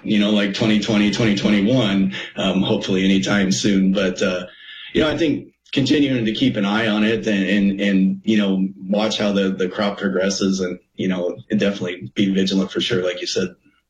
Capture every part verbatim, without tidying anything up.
you know, like twenty twenty, twenty twenty-one, um, hopefully anytime soon. But, uh, you know, I think continuing to keep an eye on it and, and, and you know, watch how the, the crop progresses and, you know, and definitely be vigilant for sure, like you said.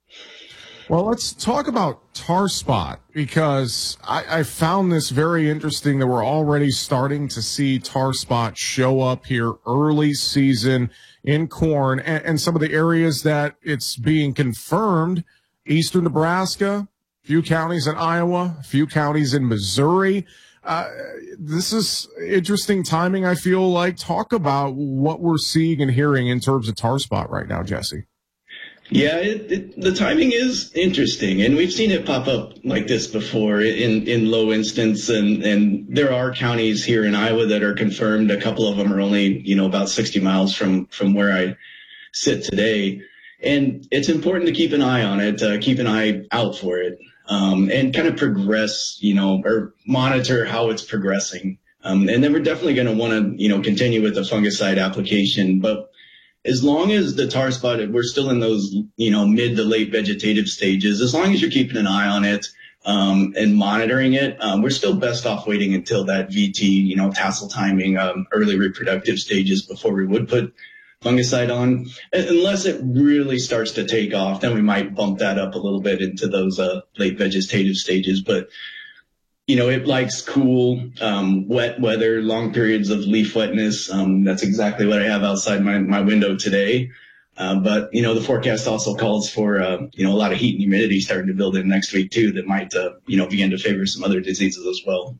Well, let's talk about tar spot, because I, I found this very interesting that we're already starting to see tar spot show up here early season in corn, and, and some of the areas that it's being confirmed: eastern Nebraska, a few counties in Iowa, a few counties in Missouri. Uh, this is interesting timing, I feel like. Talk about what we're seeing and hearing in terms of tar spot right now, Jesse. Yeah, it, it, the timing is interesting, and we've seen it pop up like this before in, in low instance, and, and there are counties here in Iowa that are confirmed. A couple of them are only, you know, about sixty miles from, from where I sit today, and it's important to keep an eye on it, uh, keep an eye out for it, um, and kind of progress, you know, or monitor how it's progressing. Um, and then we're definitely going to want to, you know, continue with the fungicide application, but as long as the tar spot, we're still in those, you know, mid to late vegetative stages, as long as you're keeping an eye on it, um, and monitoring it, um, we're still best off waiting until that V T, you know, tassel timing, um, early reproductive stages before we would put fungicide on. Unless it really starts to take off, then we might bump that up a little bit into those, uh, late vegetative stages. But, you know, it likes cool, um, wet weather, long periods of leaf wetness. Um, that's exactly what I have outside my, my window today. Uh, but, you know, the forecast also calls for, uh, you know, a lot of heat and humidity starting to build in next week too, that might, uh, you know, begin to favor some other diseases as well.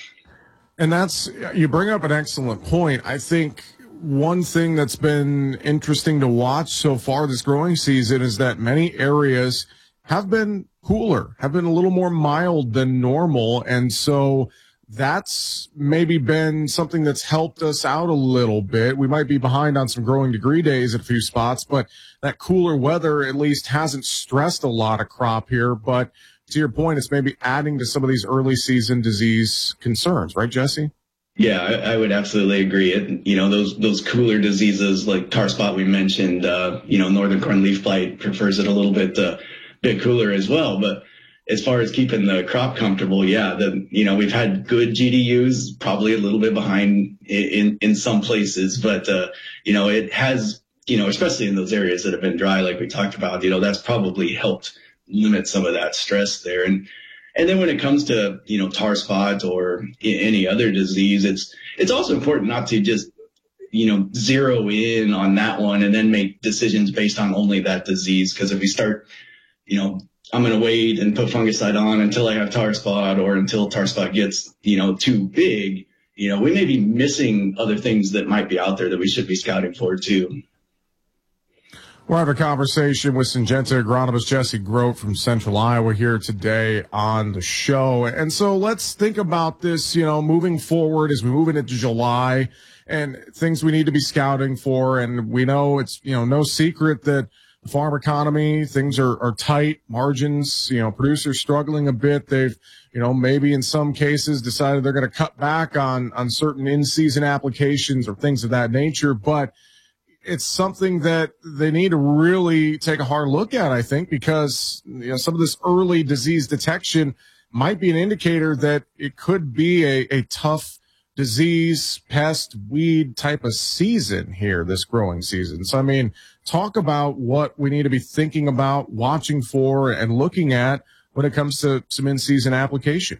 And that's, you bring up an excellent point. I think one thing that's been interesting to watch so far this growing season is that many areas have been cooler, have been a little more mild than normal. And so that's maybe been something that's helped us out a little bit. We might be behind on some growing degree days at a few spots, but that cooler weather at least hasn't stressed a lot of crop here. But to your point, it's maybe adding to some of these early season disease concerns, right, Jesse? Yeah, I, I would absolutely agree. It, you know, those those cooler diseases like tar spot we mentioned, uh, you know, northern corn leaf blight prefers it a little bit uh, bit cooler as well. But as far as keeping the crop comfortable, yeah, the, you know, we've had good G D Us, probably a little bit behind in, in, in some places, but, uh, you know, it has, you know, especially in those areas that have been dry, like we talked about, you know, that's probably helped limit some of that stress there. And, and then when it comes to, you know, tar spot or any other disease, it's, it's also important not to just, you know, zero in on that one and then make decisions based on only that disease. Because if we start, you know, I'm going to wait and put fungicide on until I have tar spot or until tar spot gets, you know, too big, you know, we may be missing other things that might be out there that we should be scouting for too. We'll have a conversation with Syngenta agronomist Jesse Grote from Central Iowa here today on the show. And so let's think about this, you know, moving forward as we move into July and things we need to be scouting for. And we know it's, you know, no secret that the farm economy, things are, are tight, margins, you know, producers struggling a bit. They've, you know, maybe in some cases decided they're going to cut back on, on certain in-season applications or things of that nature. But it's something that they need to really take a hard look at, I think, because, you know, some of this early disease detection might be an indicator that it could be a, a tough disease, pest, weed type of season here this growing season. So, I mean, talk about what we need to be thinking about, watching for, and looking at when it comes to some in-season application.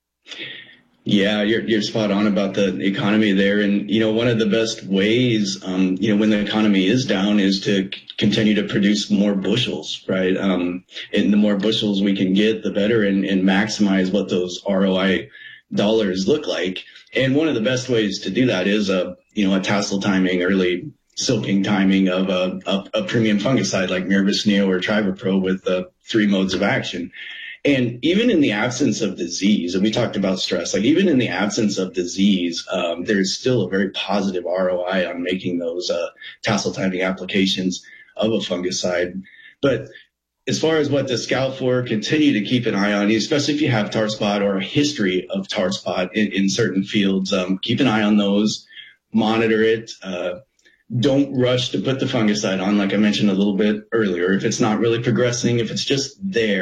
Yeah, you're you're spot on about the economy there. And, you know, one of the best ways, um, you know, when the economy is down is to c- continue to produce more bushels, right? Um, and the more bushels we can get, the better, and, and maximize what those R O I dollars look like. And one of the best ways to do that is a, you know, a tassel timing, early silking timing of a, a, a premium fungicide like Mirabis Neo or Trivapro with the three modes of action. And even in the absence of disease, and we talked about stress, like even in the absence of disease, um, there's still a very positive R O I on making those uh, tassel timing applications of a fungicide. But as far as what to scout for, continue to keep an eye on, especially if you have tar spot or a history of tar spot in, in certain fields. Um, keep an eye on those, monitor it. Uh, don't rush to put the fungicide on, like I mentioned a little bit earlier. If it's not really progressing, if it's just there,